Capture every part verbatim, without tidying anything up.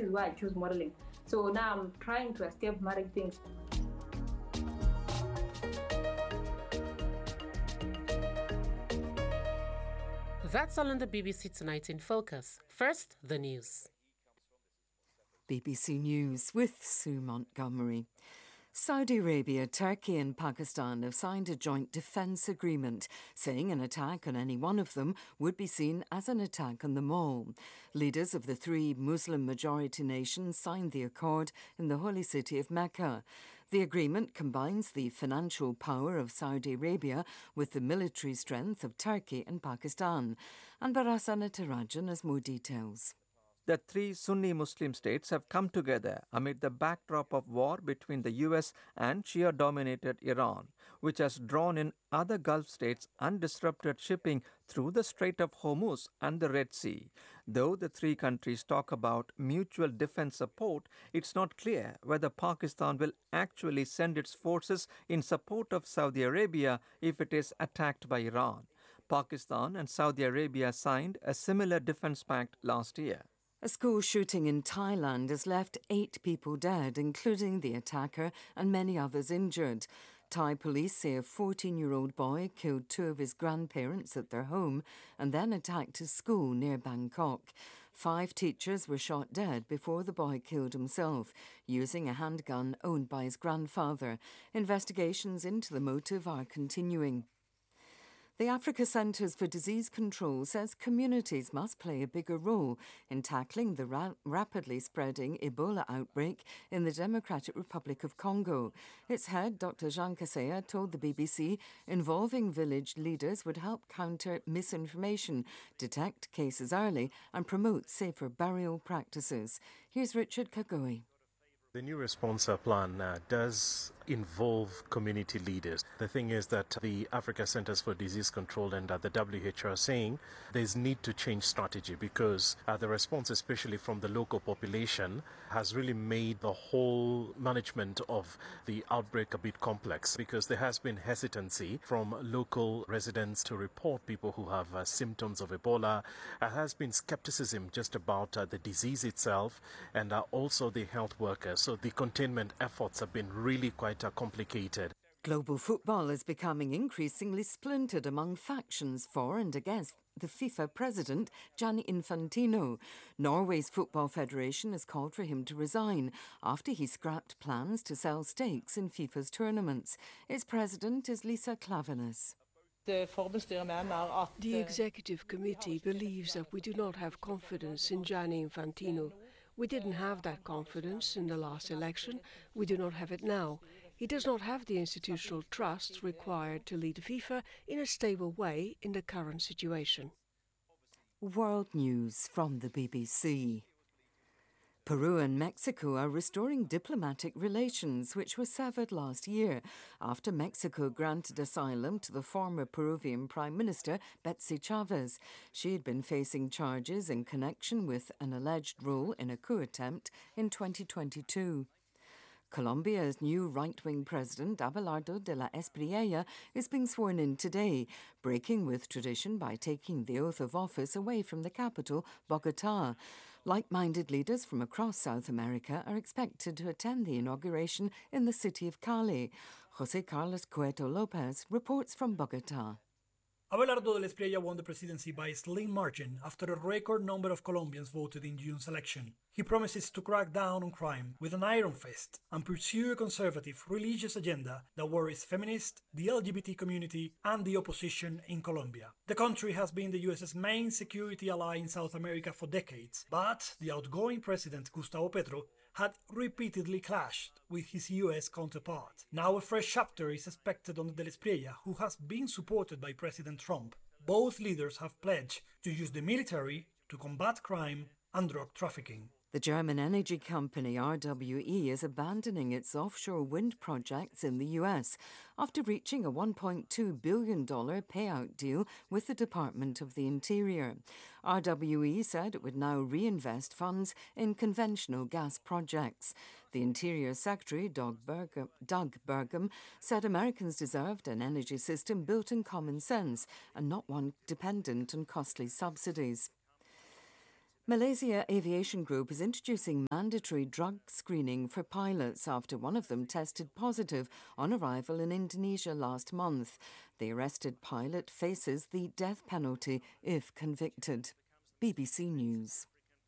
is why I chose modeling. So now I'm trying to escape marrying things. That's all on the B B C Tonight in Focus. First, the news. B B C News with Sue Montgomery. Saudi Arabia, Turkey and Pakistan have signed a joint defence agreement, saying an attack on any one of them would be seen as an attack on them all. Leaders of the three Muslim-majority nations signed the accord in the holy city of Mecca. The agreement combines the financial power of Saudi Arabia with the military strength of Turkey and Pakistan. And Barasa Natarajan has more details. The three Sunni Muslim states have come together amid the backdrop of war between the U S and Shia-dominated Iran, which has drawn in other Gulf states and disrupted shipping through the Strait of Hormuz and the Red Sea. Though the three countries talk about mutual defense support, it's not clear whether Pakistan will actually send its forces in support of Saudi Arabia if it is attacked by Iran. Pakistan and Saudi Arabia signed a similar defense pact last year. A school shooting in Thailand has left eight people dead, including the attacker, and many others injured. Thai police say a fourteen-year-old boy killed two of his grandparents at their home and then attacked his school near Bangkok. Five teachers were shot dead before the boy killed himself, using a handgun owned by his grandfather. Investigations into the motive are continuing. The Africa Centres for Disease Control says communities must play a bigger role in tackling the ra- rapidly spreading Ebola outbreak in the Democratic Republic of Congo. Its head, Doctor Jean Kaseya, told the B B C involving village leaders would help counter misinformation, detect cases early and promote safer burial practices. Here's Richard Kagoi. The new response plan uh, does involve community leaders. The thing is that the Africa Centers for Disease Control and uh, the W H O are saying there's need to change strategy because uh, the response, especially from the local population, has really made the whole management of the outbreak a bit complex because there has been hesitancy from local residents to report people who have uh, symptoms of Ebola. There has been skepticism just about uh, the disease itself and uh, also the health workers. So the containment efforts have been really quite uh, complicated. Global football is becoming increasingly splintered among factions for and against the FIFA president, Gianni Infantino. Norway's Football Federation has called for him to resign after he scrapped plans to sell stakes in FIFA's tournaments. Its president is Lisa Klaveness. The executive committee believes that we do not have confidence in Gianni Infantino. We didn't have that confidence in the last election. We do not have it now. He does not have the institutional trust required to lead FIFA in a stable way in the current situation. World News from the B B C. Peru and Mexico are restoring diplomatic relations, which were severed last year after Mexico granted asylum to the former Peruvian Prime Minister, Betsy Chavez. She had been facing charges in connection with an alleged role in a coup attempt in twenty twenty-two. Colombia's new right-wing president, Abelardo de la Espriella, is being sworn in today, breaking with tradition by taking the oath of office away from the capital, Bogotá. Like-minded leaders from across South America are expected to attend the inauguration in the city of Cali. José Carlos Cueto López reports from Bogotá. Abelardo de la Espriella won the presidency by a slim margin after a record number of Colombians voted in June's election. He promises to crack down on crime with an iron fist and pursue a conservative religious agenda that worries feminists, the L G B T community, and the opposition in Colombia. The country has been the U S's main security ally in South America for decades, but the outgoing president, Gustavo Petro, had repeatedly clashed with his U S counterpart. Now a fresh chapter is expected on De la Espriella, who has been supported by President Trump. Both leaders have pledged to use the military to combat crime and drug trafficking. The German energy company R W E is abandoning its offshore wind projects in the U S after reaching a one point two billion dollars payout deal with the Department of the Interior. R W E said it would now reinvest funds in conventional gas projects. The Interior Secretary, Doug Burgum, Doug Burgum, said Americans deserved an energy system built on common sense and not one dependent on costly subsidies. Malaysia Aviation Group is introducing mandatory drug screening for pilots after one of them tested positive on arrival in Indonesia last month. The arrested pilot faces the death penalty if convicted. B B C News.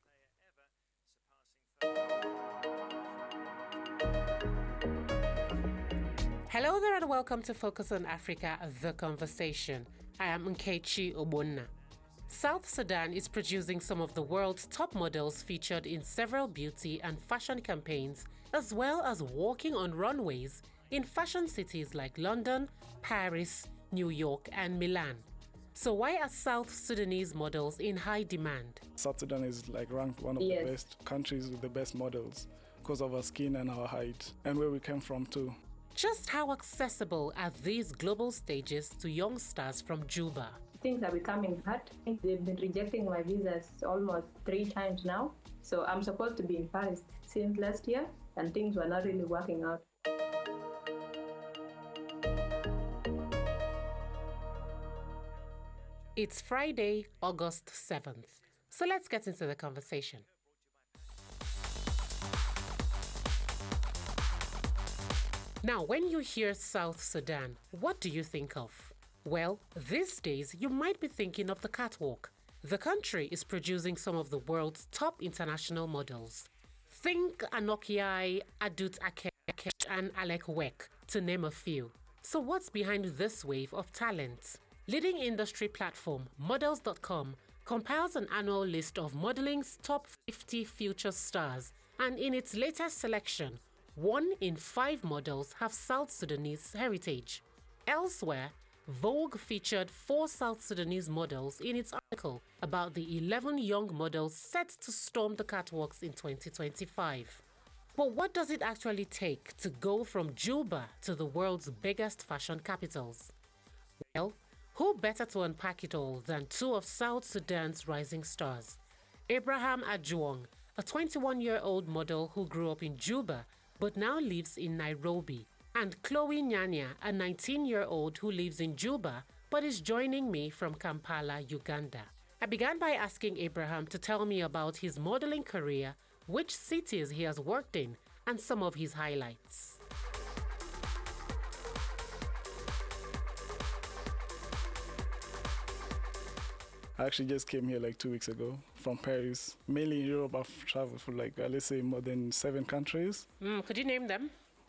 Hello there and welcome to Focus on Africa, The Conversation. I am Nkechi Obonna. South Sudan is producing some of the world's top models featured in several beauty and fashion campaigns, as well as walking on runways in fashion cities like London, Paris, New York, and Milan. So why are South Sudanese models in high demand? South Sudan is like ranked one of Yes. the best countries with the best models because of our skin and our height and where we came from too. Just how accessible are these global stages to young stars from Juba? Things are becoming hard. They've been rejecting my visas almost three times now. So I'm supposed to be in Paris since last year, and things were not really working out. It's Friday, August seventh. So let's get into the conversation. Now, when you hear South Sudan, what do you think of? Well, these days you might be thinking of the catwalk. The country is producing some of the world's top international models. Think Anokiai, Adut Akek, and Alec Weck, to name a few. So what's behind this wave of talent? Leading industry platform Models dot com compiles an annual list of modeling's top fifty future stars, and in its latest selection, one in five models have South Sudanese heritage. Elsewhere, Vogue featured four South Sudanese models in its article about the eleven young models set to storm the catwalks in twenty twenty-five. But what does it actually take to go from Juba to the world's biggest fashion capitals? Well, who better to unpack it all than two of South Sudan's rising stars? Abraham Adjuong, a twenty-one-year-old model who grew up in Juba but now lives in Nairobi, and Chloe Nyanya, a nineteen-year-old who lives in Juba but is joining me from Kampala, Uganda. I began by asking Abraham to tell me about his modeling career, which cities he has worked in, and some of his highlights. I actually just came here like two weeks ago from Paris. Mainly in Europe, I've traveled for like, uh, let's say, more than seven countries. Mm, could you name them?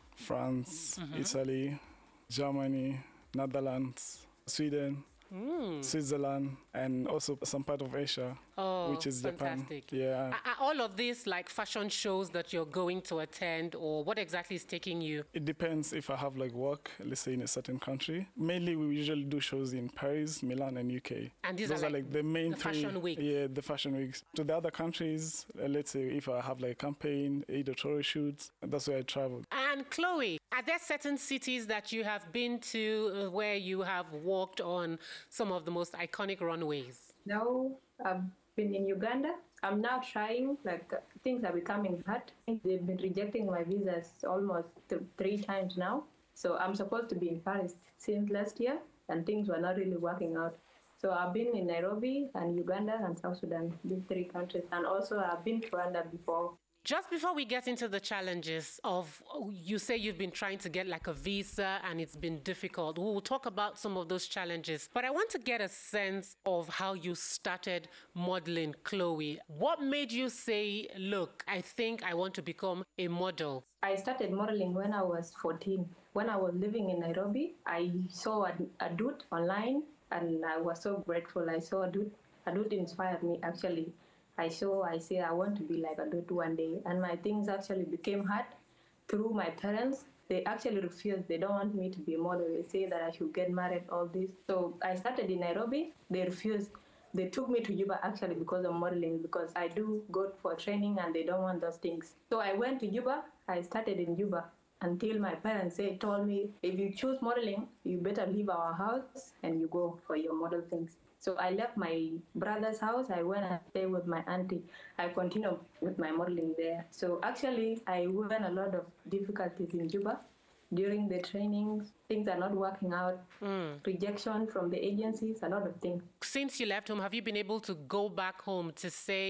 France, Italy, Germany, Netherlands, Sweden, Mm. Switzerland, and also some part of Asia, Oh, which is fantastic. Japan. Yeah. Are, are all of these like fashion shows that you're going to attend, or what exactly is taking you? It depends if I have like work, let's say in a certain country. Mainly, we usually do shows in Paris, Milan, and U K. And these Those are are like like the main the three. fashion weeks. Yeah, the fashion weeks. To the other countries, uh, let's say if I have like a campaign, editorial shoots, that's where I travel. And Chloe, are there certain cities that you have been to uh, where you have walked on some of the most iconic runways? Now I've been in Uganda. I'm now trying, like, uh, things are becoming hard. They've been rejecting my visas almost th- three times now. So I'm supposed to be in Paris since last year, and things were not really working out. So I've been in Nairobi and Uganda and South Sudan, these three countries. And also I've been to Rwanda before. Just before we get into the challenges of, you say you've been trying to get like a visa and it's been difficult. We'll talk about some of those challenges. But I want to get a sense of how you started modeling, Chloe. What made you say, look, I think I want to become a model? I started modeling when I was fourteen. When I was living in Nairobi, I saw a, a dude online and I was so grateful. I saw a dude. A dude inspired me, actually. I saw, I say, I want to be like a dude one day. And my things actually became hard through my parents. They actually refused. They don't want me to be a model. They say that I should get married, all this. So I started in Nairobi. They refused. They took me to Juba actually because of modeling, because I do go for training and they don't want those things. So I went to Juba. I started in Juba until my parents say, told me, if you choose modeling, you better leave our house and you go for your model things. So I left my brother's house. I went and stayed with my auntie. I continued with my modeling there. So actually, I went a lot of difficulties in Juba during the trainings. Things are not working out. Mm. Rejection from the agencies, a lot of things. Since you left home, have you been able to go back home to say,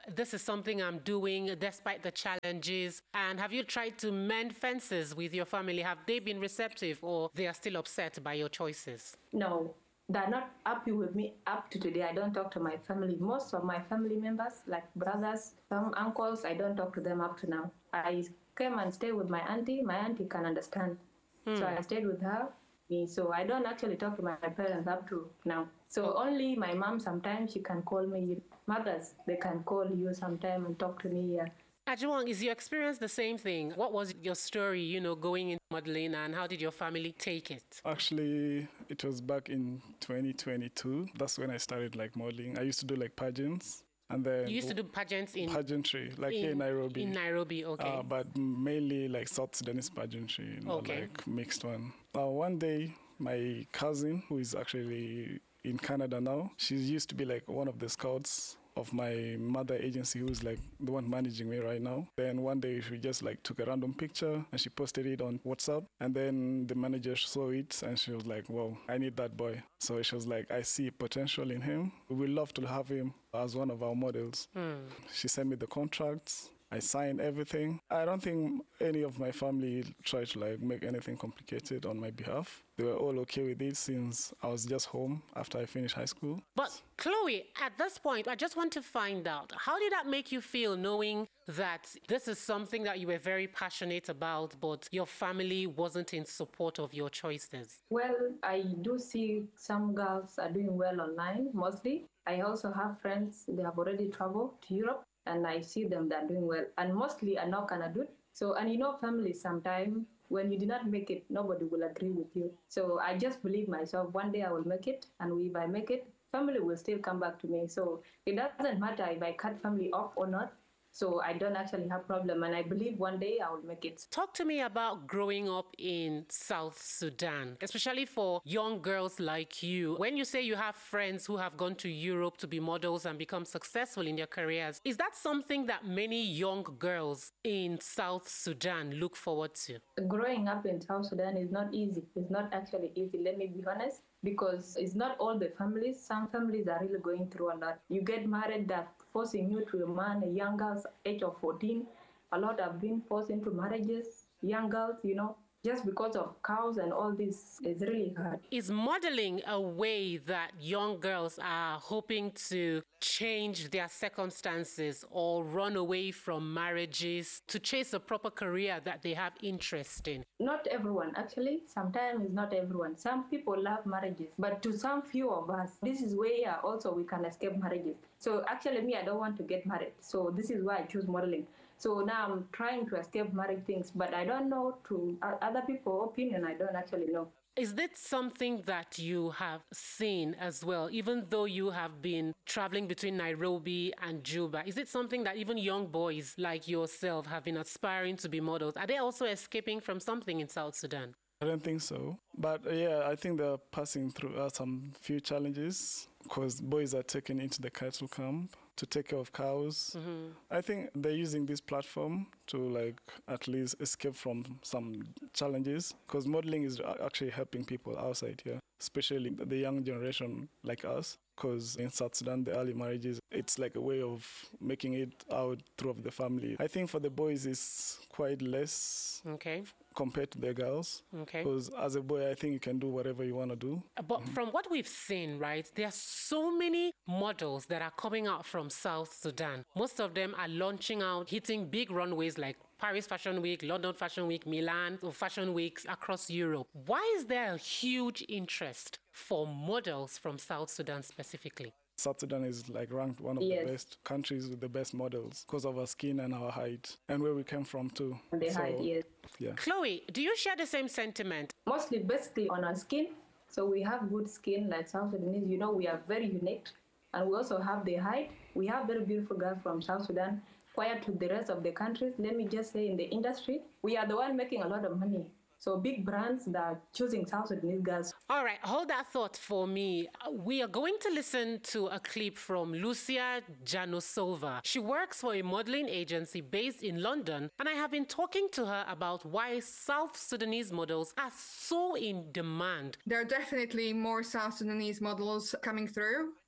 this is something I'm doing despite the challenges? And have you tried to mend fences with your family? Have they been receptive, or they are still upset by your choices? No, they're not happy with me up to today. I don't talk to my family. Most of my family members, like brothers, some uncles, I don't talk to them up to now. I came and stayed with my auntie. My auntie can understand. Hmm. So I stayed with her. So I don't actually talk to my parents up to now. So only my mom, sometimes she can call me. Mothers, they can call you sometime and talk to me. Yeah. Ajuwang, is your experience the same thing? What was your story, you know, going into modeling, and how did your family take it? Actually, it was back in twenty twenty-two. That's when I started like modeling. I used to do like pageants. And then you used to do pageants in pageantry, like in, here in Nairobi. In Nairobi, okay. Uh, but mainly like South Sudanese pageantry, not okay. like mixed one. Uh, one day, my cousin, who is actually in Canada now, she used to be like one of the scouts of my mother agency, who's like the one managing me right now. Then one day she just like took a random picture and she posted it on WhatsApp. And then the manager saw it and she was like, wow, I need that boy. So she was like, I see potential in him. We would love to have him as one of our models. Mm. She sent me the contracts. I signed everything. I don't think any of my family tried to like make anything complicated on my behalf. They were all okay with it since I was just home after I finished high school. But Chloe, at this point, I just want to find out, how did that make you feel knowing that this is something that you were very passionate about, but your family wasn't in support of your choices? Well, I do see some girls are doing well online, mostly. I also have friends, they have already traveled to Europe. And I see them, they're doing well. And mostly are not gonna do it. So, and you know, families sometimes, when you do not make it, nobody will agree with you. So I just believe myself, one day I will make it. And if I make it, family will still come back to me. So it doesn't matter if I cut family off or not. So I don't actually have problem. And I believe one day I will make it. Talk to me about growing up in South Sudan, especially for young girls like you. When you say you have friends who have gone to Europe to be models and become successful in their careers, is that something that many young girls in South Sudan look forward to? Growing up in South Sudan is not easy. It's not actually easy, let me be honest, because it's not all the families. Some families are really going through a lot. You get married, that forcing you to a man, a young girl's age of fourteen. A lot have been forced into marriages, young girls, you know, just because of cows and all this. Is really hard. Is modeling a way that young girls are hoping to change their circumstances or run away from marriages to chase a proper career that they have interest in? Not everyone, actually. Sometimes it's not everyone. Some people love marriages, but to some few of us, this is where also we can escape marriages. So actually, me, I don't want to get married. So this is why I choose modeling. So now I'm trying to escape married things, but I don't know to other people's opinion. I don't actually know. Is this something that you have seen as well, even though you have been traveling between Nairobi and Juba? Is it something that even young boys like yourself have been aspiring to be models? Are they also escaping from something in South Sudan? I don't think so. But uh, yeah, I think they're passing through uh, some few challenges because boys are taken into the cattle camp to take care of cows. Mm-hmm. I think they're using this platform to like at least escape from some challenges because modeling is actually helping people outside here, especially the young generation like us. Because in South Sudan, the early marriages, it's like a way of making it out through the family. I think for the boys, it's quite less. Okay. Compared to the girls. Okay. Because as a boy, I think you can do whatever you want to do. But mm-hmm. from what we've seen, right, there are so many models that are coming out from South Sudan. Most of them are launching out, hitting big runways like Paris Fashion Week, London Fashion Week, Milan, or Fashion Weeks across Europe. Why is there a huge interest for models from South Sudan specifically? South Sudan is like ranked one of yes. the best countries with the best models because of our skin and our height and where we came from too. The so, height, yes. Yeah. Chloe, do you share the same sentiment? Mostly basically on our skin. So we have good skin like South Sudanese. You know, we are very unique. And we also have the height. We have very beautiful girls from South Sudan. Compared to the rest of the countries, let me just say in the industry, we are the one making a lot of money. So big brands that are choosing South Sudanese girls. All right, hold that thought for me. We are going to listen to a clip from Lucia Janosova. She works for a modeling agency based in London, and I have been talking to her about why South Sudanese models are so in demand. There are definitely more South Sudanese models coming through.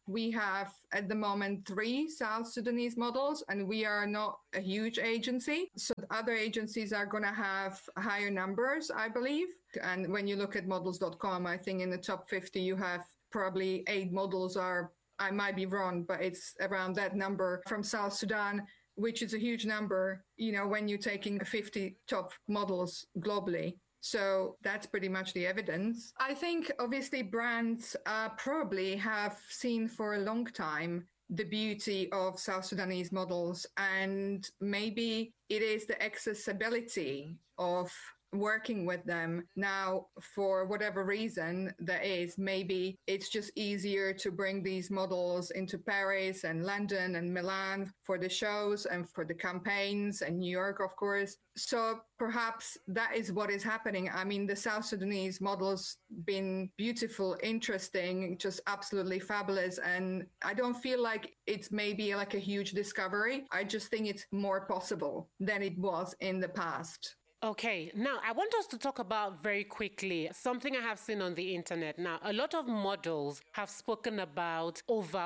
We have at the moment three South Sudanese models, and we are not a huge agency. So other agencies are going to have higher numbers, I believe. And when you look at models dot com, I think in the top fifty, you have probably eight models are, I might be wrong, but it's around that number from South Sudan, which is a huge number, you know, when you're taking fifty top models globally. So that's pretty much the evidence. I think obviously brands uh, probably have seen for a long time the beauty of South Sudanese models, and maybe it is the accessibility of working with them now. For whatever reason there is, maybe it's just easier to bring these models into Paris and London and Milan for the shows and for the campaigns, and New York, of course. So perhaps that is what is happening. I mean, the South Sudanese models been beautiful, interesting, just absolutely fabulous. And I don't feel like it's maybe like a huge discovery. I just think it's more possible than it was in the past. Okay, now I want us to talk about very quickly something I have seen on the internet. Now, a lot of models have spoken about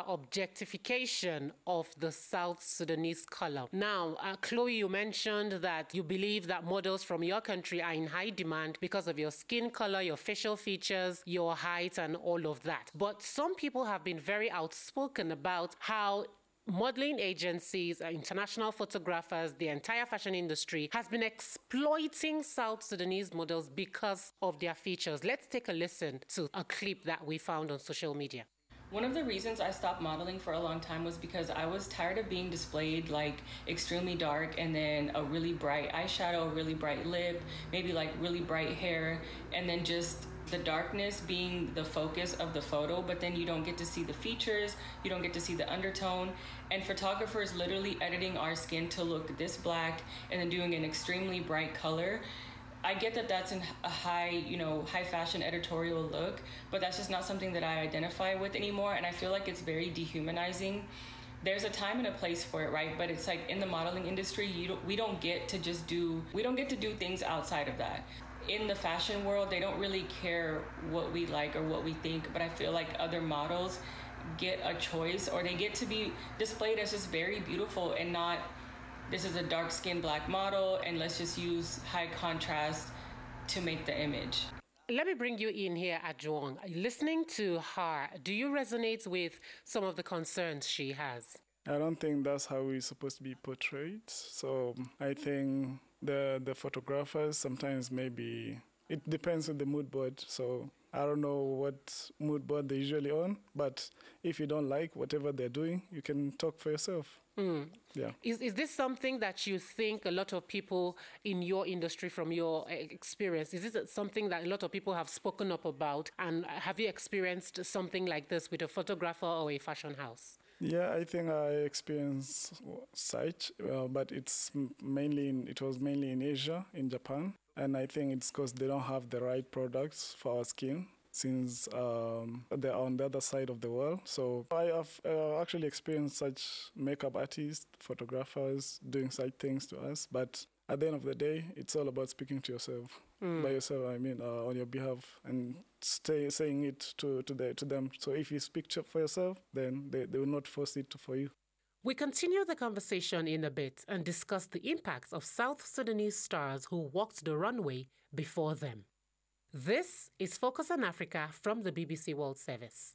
over-objectification of the South Sudanese color. Now, uh, Chloe, you mentioned that you believe that models from your country are in high demand because of your skin color, your facial features, your height, and all of that. But some people have been very outspoken about how modeling agencies, international photographers, the entire fashion industry has been exploiting South Sudanese models because of their features. Let's take a listen to a clip that we found on social media. One of the reasons I stopped modeling for a long time was because I was tired of being displayed like extremely dark and then a really bright eyeshadow, a really bright lip, maybe like really bright hair, and then just the darkness being the focus of the photo, but then you don't get to see the features, you don't get to see the undertone, and photographers literally editing our skin to look this black and then doing an extremely bright color. I get that that's an, a high, you know, high fashion editorial look, but that's just not something that I identify with anymore, and I feel like it's very dehumanizing. There's a time and a place for it, right? But it's like in the modeling industry, you don't, we don't get to just do, we don't get to do things outside of that. In the fashion world, they don't really care what we like or what we think, but I feel like other models get a choice, or they get to be displayed as just very beautiful and not, this is a dark-skinned black model and let's just use high contrast to make the image. Let me bring you in here, Ajuong. Listening to her, do you resonate with some of the concerns she has? I don't think that's how we're supposed to be portrayed. So I think the the photographers sometimes maybe, it depends on the mood board. So I don't know what mood board they're usually on, but if you don't like whatever they're doing, you can talk for yourself. Mm. Yeah. Is is this something that you think a lot of people in your industry, from your experience, is this something that a lot of people have spoken up about? And have you experienced something like this with a photographer or a fashion house? Yeah, I think I experienced such, uh, but it's mainly in, it was mainly in Asia, in Japan, and I think it's because they don't have the right products for our skin, since um, they're on the other side of the world. So I have uh, actually experienced such makeup artists, photographers doing such things to us, but at the end of the day, it's all about speaking to yourself, mm. by yourself, I mean, uh, on your behalf, and stay saying it to to, the, to them. So if you speak for yourself, then they, they will not force it for you. We continue the conversation in a bit and discuss the impacts of South Sudanese stars who walked the runway before them. This is Focus on Africa from the B B C World Service.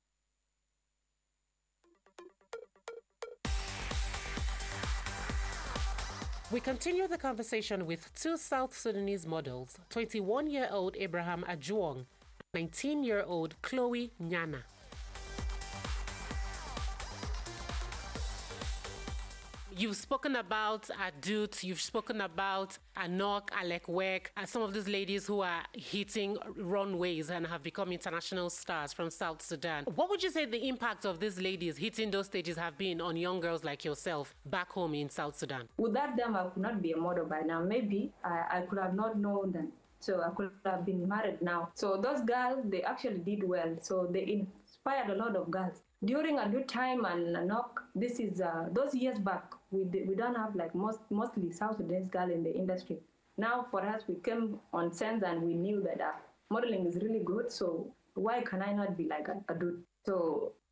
We continue the conversation with two South Sudanese models, twenty-one-year-old Abraham Ajuong and nineteen-year-old Chloe Nyana. You've spoken about Adut, you've spoken about Anok, Alec Wek, and some of these ladies who are hitting runways and have become international stars from South Sudan. What would you say the impact of these ladies hitting those stages have been on young girls like yourself back home in South Sudan? Without them, I could not be a model by now. Maybe I, I could have not known them. So I could have been married now. So those girls, they actually did well. So they inspired a lot of girls. During a good time and Anok, this is uh, those years back, we we don't have like most mostly South Sudanese girl in the industry. Now for us, we came on sense and we knew that uh, modeling is really good. So why can I not be like a, a dude? So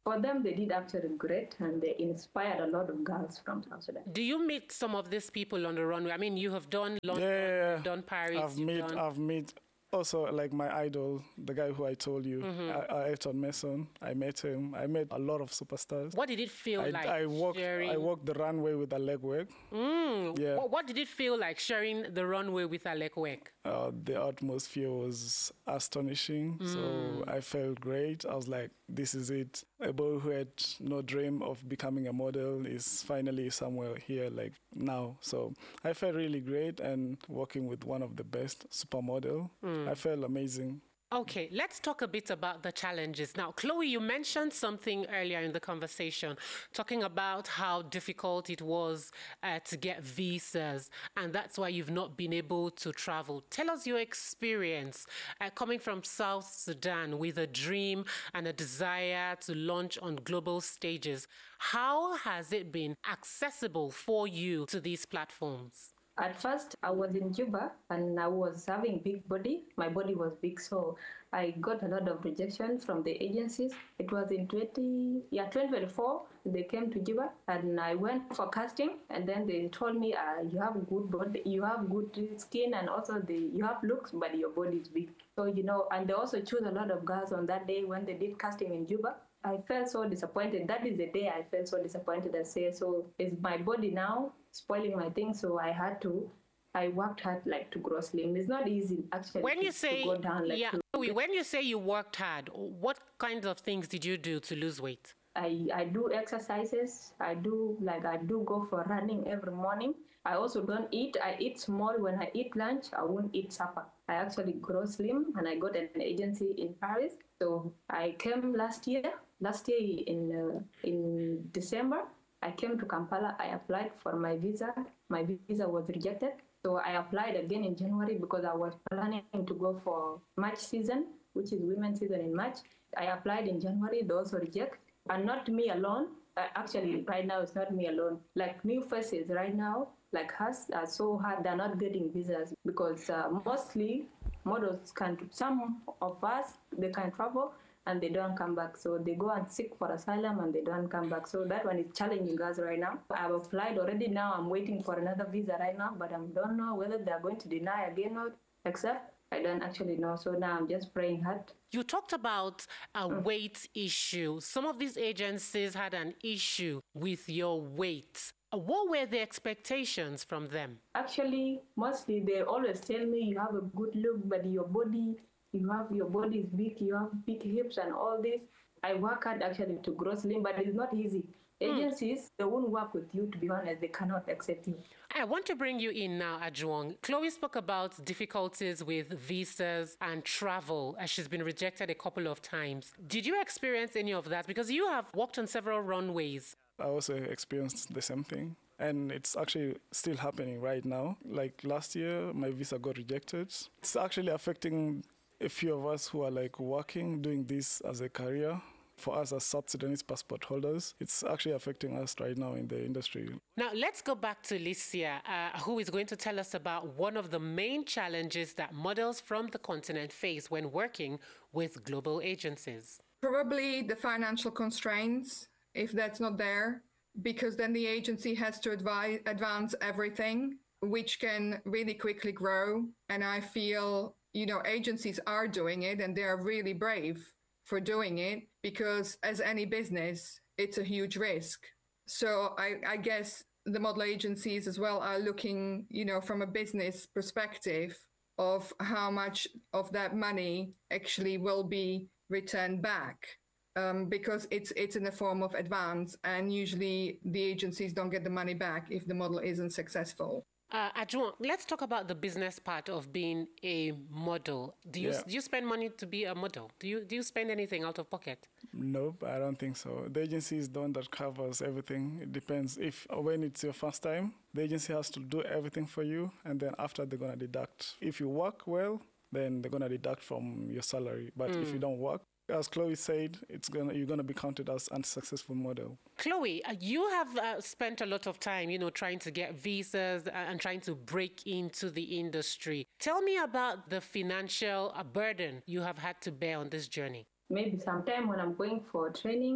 For them, they did actually great, and they inspired a lot of girls from South Sudan. Do you meet some of these people on the runway? I mean, you have done London, yeah, you've done Paris. I've met, done... I've met also like my idol, the guy who I told you, mm-hmm. Ayrton Mason. I met him. I met a lot of superstars. What did it feel I, like? I walked. sharing... I walked the runway with Alek Wek. Mm. Yeah. What, what did it feel like sharing the runway with Alek Wek? Uh, the atmosphere was astonishing. Mm. So I felt great. I was like, this is it. A boy who had no dream of becoming a model is finally somewhere here, like now. So I felt really great, and working with one of the best supermodel, mm. I felt amazing. Okay, let's talk a bit about the challenges. Now, Chloe, you mentioned something earlier in the conversation, talking about how difficult it was uh, to get visas, and that's why you've not been able to travel. Tell us your experience uh, coming from South Sudan with a dream and a desire to launch on global stages. How has it been accessible for you to these platforms? At first, I was in Juba and I was having big body. My body was big, so I got a lot of rejection from the agencies. It was in twenty, yeah, twenty twenty-four. They came to Juba and I went for casting, and then they told me, uh, "You have good body, you have good skin, and also the you have looks, but your body is big." So you know, and they also chose a lot of girls on that day when they did casting in Juba. I felt so disappointed. That is the day I felt so disappointed. I say, so is my body now spoiling my thing? So I had to, I worked hard like to grow slim. It's not easy actually. When to, you say, to go down, like yeah, to, when you say you worked hard, what kinds of things did you do to lose weight? I, I do exercises. I do like I do go for running every morning. I also don't eat. I eat small. When I eat lunch, I won't eat supper. I actually grow slim, and I got an agency in Paris. So I came last year. Last year in uh, in December, I came to Kampala. I applied for my visa. My visa was rejected. So I applied again in January because I was planning to go for March season, which is women's season in March. I applied in January. They also reject. And not me alone. Uh, actually, right now, it's not me alone. Like new faces right now, like us, are so hard. They're not getting visas because uh, mostly models can, some of us, they can travel and they don't come back. So they go and seek for asylum and they don't come back. So that one is challenging us right now. I've applied already now. I'm waiting for another visa right now, but I don't know whether they're going to deny again or accept. I don't actually know. So now I'm just praying hard. You talked about a mm. weight issue. Some of these agencies had an issue with your weight. What were the expectations from them? Actually, mostly they always tell me you have a good look, but your body, you have your body is big, you have big hips and all this. I work hard actually to grow slim, but it's not easy. Agencies, mm. they won't work with you, to be honest. They cannot accept you. I want to bring you in now, Ajuang. Chloe spoke about difficulties with visas and travel, as she's been rejected a couple of times. Did you experience any of that? Because you have walked on several runways. I also experienced the same thing. And it's actually still happening right now. Like last year, my visa got rejected. It's actually affecting a few of us who are like working, doing this as a career. For us as South Sudanese passport holders, it's actually affecting us right now in the industry. Now, let's go back to Licia, uh, who is going to tell us about one of the main challenges that models from the continent face when working with global agencies. Probably the financial constraints, if that's not there, because then the agency has to advise, advance everything, which can really quickly grow. And I feel, you know, agencies are doing it and they are really brave for doing it, because as any business, it's a huge risk. So I, I guess the model agencies as well are looking, you know, from a business perspective of how much of that money actually will be returned back, um, because it's it's in the form of advance, and usually the agencies don't get the money back if the model isn't successful. Uh, Ajuang, let's talk about the business part of being a model. Do you Yeah. do you spend money to be a model? Do you do you spend anything out of pocket? Nope, I don't think so. The agency is the one that covers everything. It depends. If when it's your first time, the agency has to do everything for you, and then after they're gonna deduct. If you work well, then they're gonna deduct from your salary. But mm. if you don't work, as Chloe said, it's gonna you're gonna be counted as an unsuccessful model. Chloe, uh, you have uh, spent a lot of time, you know, trying to get visas and trying to break into the industry. Tell me about the financial uh, burden you have had to bear on this journey. Maybe sometime when I'm going for training,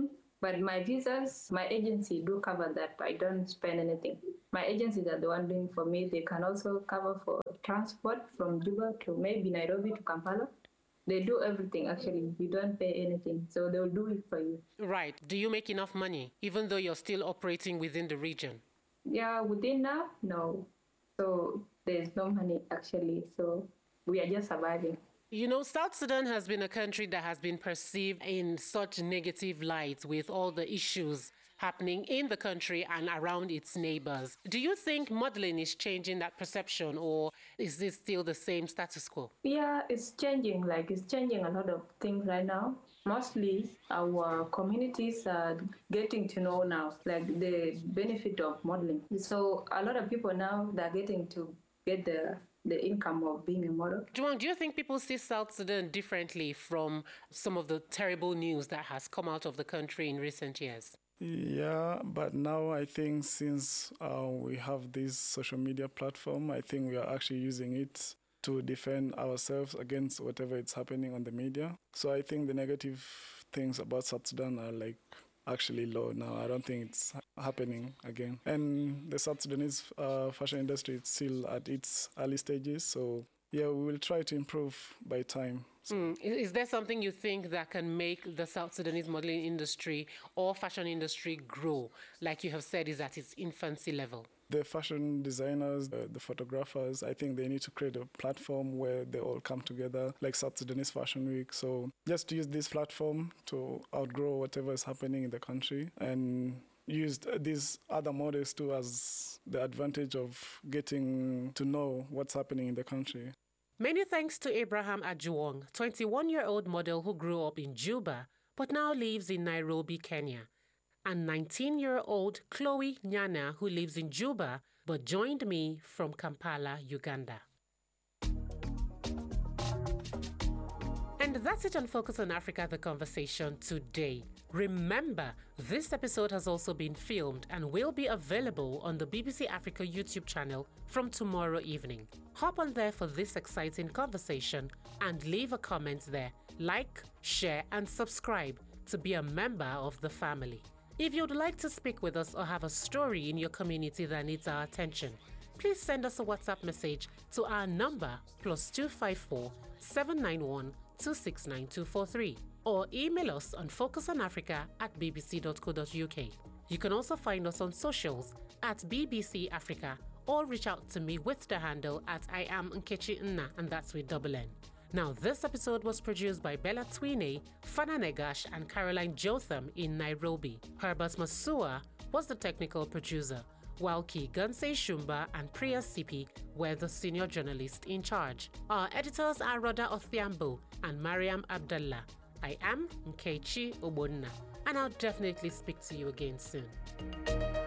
But my visas, my agency do cover that. I don't spend anything. My agencies are the one doing for me. They can also cover for transport from Juba to maybe Nairobi to Kampala. They do everything, actually. You don't pay anything, so they'll do it for you. Right. Do you make enough money, even though you're still operating within the region? Yeah, within now, no. So there's no money, actually. So we are just surviving. You know, South Sudan has been a country that has been perceived in such negative light with all the issues happening in the country and around its neighbors. Do you think modeling is changing that perception, or is this still the same status quo? Yeah, it's changing. Like, it's changing a lot of things right now. Mostly our communities are getting to know now, like, the benefit of modeling. So a lot of people now, they're getting to get the the income of being a model. Juwon, do you think people see South Sudan differently from some of the terrible news that has come out of the country in recent years? Yeah, but now I think since uh, we have this social media platform, I think we are actually using it to defend ourselves against whatever is happening on the media. So I think the negative things about South Sudan are like actually low now. I don't think it's happening again. And the South Sudanese uh, fashion industry is still at its early stages. So yeah, we will try to improve by time. So. Mm. Is there something you think that can make the South Sudanese modeling industry or fashion industry grow? Like you have said, is at its infancy level. The fashion designers, the, the photographers, I think they need to create a platform where they all come together, like South Sudanese Fashion Week. So just use this platform to outgrow whatever is happening in the country and use these other models too as the advantage of getting to know what's happening in the country. Many thanks to Abraham Ajuwong, twenty-one-year-old model who grew up in Juba but now lives in Nairobi, Kenya, and nineteen-year-old Chloe Nyana, who lives in Juba but joined me from Kampala, Uganda. And that's it on Focus on Africa, the conversation today. Remember, this episode has also been filmed and will be available on the B B C Africa YouTube channel from tomorrow evening. Hop on there for this exciting conversation and leave a comment there. Like, share, and subscribe to be a member of the family. If you'd like to speak with us or have a story in your community that needs our attention, please send us a WhatsApp message to our number plus two five four, seven nine one, two six nine two four three or email us on focusonafrica at b b c dot co dot u k. You can also find us on socials at B B C Africa or reach out to me with the handle at I am Nkechi Nna, and that's with double N. Now, this episode was produced by Bella Twine, Fana Negash, and Caroline Jotham in Nairobi. Herbert Masua was the technical producer, while Ki Gansei Shumba and Priya Sipi were the senior journalists in charge. Our editors are Rhoda Othiambo and Mariam Abdallah. I am Nkechi Obonna, and I'll definitely speak to you again soon.